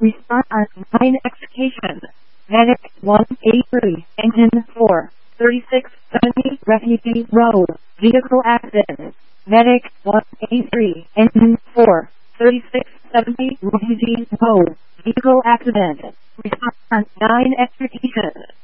Response 9 execution. Medic 183, Engine 4, 3670 Refugee Road, Vehicle Accident. Medic 183, Engine 4, 3670 Refugee Road, Vehicle Accident. Response 9 execution.